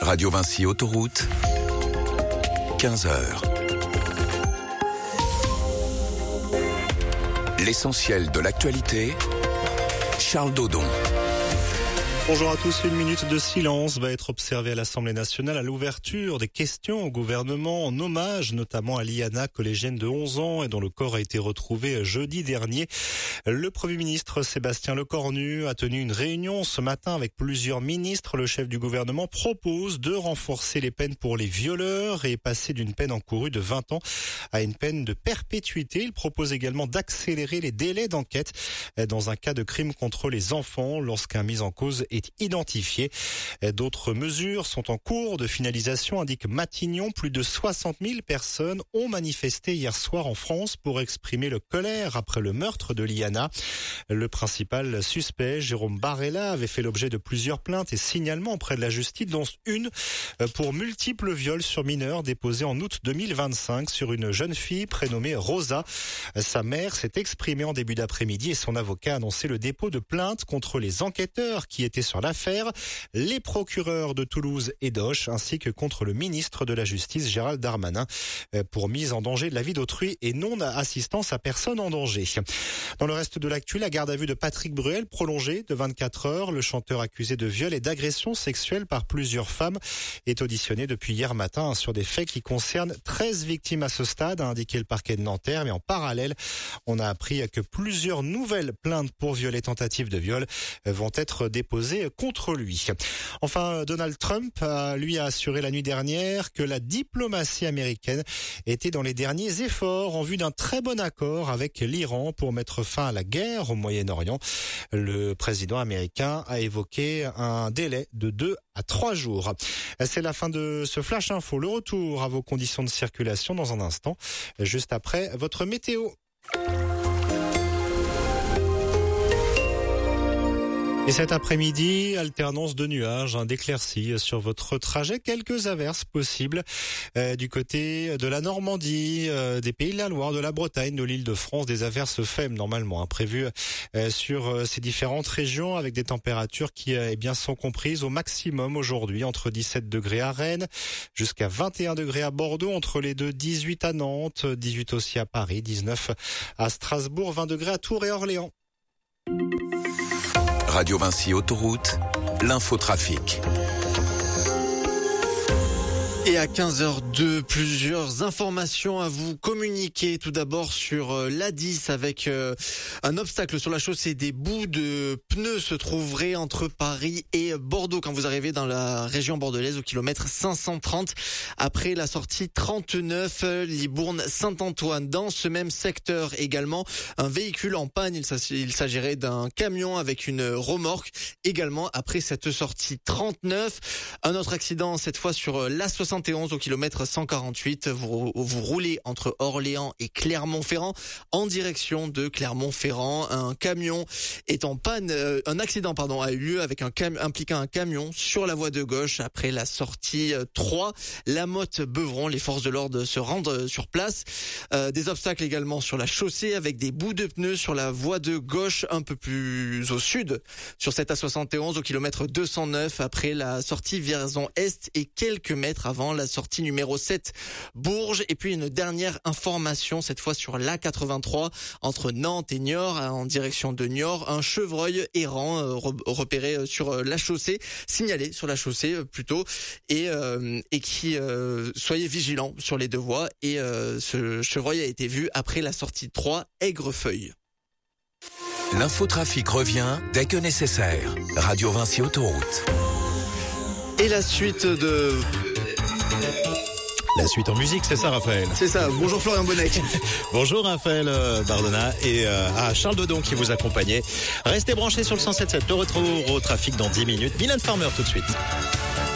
Radio Vinci Autoroute, 15h. L'essentiel de l'actualité, Charles Dodon. Bonjour à tous. Une minute de silence va être observée à l'Assemblée nationale à l'ouverture des questions au gouvernement en hommage notamment à Liana, collégienne de 11 ans et dont le corps a été retrouvé jeudi dernier. Le Premier ministre Sébastien Lecornu a tenu une réunion ce matin avec plusieurs ministres. Le chef du gouvernement propose de renforcer les peines pour les violeurs et passer d'une peine encourue de 20 ans à une peine de perpétuité. Il propose également d'accélérer les délais d'enquête dans un cas de crime contre les enfants lorsqu'un mis en cause est identifié. D'autres mesures sont en cours de finalisation, indique Matignon. Plus de 60 000 personnes ont manifesté hier soir en France pour exprimer leur colère après le meurtre de Liana. Le principal suspect, Jérôme Barella, avait fait l'objet de plusieurs plaintes et signalements auprès de la justice, dont une pour multiples viols sur mineurs déposés en août 2025 sur une jeune fille prénommée Rosa. Sa mère s'est exprimée en début d'après-midi et son avocat a annoncé le dépôt de plainte contre les enquêteurs qui étaient sur l'affaire, les procureurs de Toulouse et d'Auch, ainsi que contre le ministre de la Justice, Gérald Darmanin, pour mise en danger de la vie d'autrui et non-assistance à personne en danger. Dans le reste de l'actu, la garde à vue de Patrick Bruel prolongée de 24 heures. Le chanteur accusé de viol et d'agression sexuelle par plusieurs femmes est auditionné depuis hier matin sur des faits qui concernent 13 victimes à ce stade, a indiqué le parquet de Nanterre. Mais en parallèle, on a appris que plusieurs nouvelles plaintes pour viol et tentative de viol vont être déposées contre lui. Enfin, Donald Trump a assuré la nuit dernière que la diplomatie américaine était dans les derniers efforts en vue d'un très bon accord avec l'Iran pour mettre fin à la guerre au Moyen-Orient. Le président américain a évoqué un délai de 2 à 3 jours. C'est la fin de ce Flash Info. Le retour à vos conditions de circulation dans un instant, juste après votre météo. Et cet après-midi, alternance de nuages, d'éclaircies sur votre trajet. Quelques averses possibles du côté de la Normandie, des Pays de la Loire, de la Bretagne, de l'Île-de-France. Des averses faibles normalement prévues sur ces différentes régions avec des températures qui sont comprises au maximum aujourd'hui entre 17 degrés à Rennes jusqu'à 21 degrés à Bordeaux, entre les deux 18 à Nantes, 18 aussi à Paris, 19 à Strasbourg, 20 degrés à Tours et Orléans. Radio Vinci Autoroute, l'infotrafic. Et à 15h02, plusieurs informations à vous communiquer. Tout d'abord sur l'A10 avec un obstacle sur la chaussée. Des bouts de pneus se trouveraient entre Paris et Bordeaux quand vous arrivez dans la région bordelaise au kilomètre 530 après la sortie 39 Libourne-Saint-Antoine. Dans ce même secteur également, un véhicule en panne. Il s'agirait d'un camion avec une remorque également après cette sortie 39. Un autre accident cette fois sur l'A71 au kilomètre 148. Vous roulez entre Orléans et Clermont-Ferrand en direction de Clermont-Ferrand. Un camion est en panne. Un accident a eu lieu avec impliquant un camion sur la voie de gauche après la sortie 3. La Motte-Beuvron. Les forces de l'ordre se rendent sur place. Des obstacles également sur la chaussée avec des bouts de pneus sur la voie de gauche un peu plus au sud sur cette A71 au kilomètre 209 après la sortie Vierzon Est et quelques mètres avant la sortie numéro 7 Bourges. Et puis une dernière information cette fois sur l'A83 entre Nantes et Niort en direction de Niort. Un chevreuil errant repéré sur la chaussée, signalé sur la chaussée plutôt, et qui soyez vigilants sur les deux voies. Et ce chevreuil a été vu après la sortie 3 Aigrefeuille. L'infotrafic revient dès que nécessaire. Radio Vinci Autoroute. Et la suite en musique, c'est ça, Raphaël? C'est ça. Bonjour Florian Bonnec. Bonjour Raphaël Bardona et à Charles Dodon qui vous accompagnait. Restez branchés sur le 107.7. Le retour au trafic dans 10 minutes. Mylène Farmer tout de suite.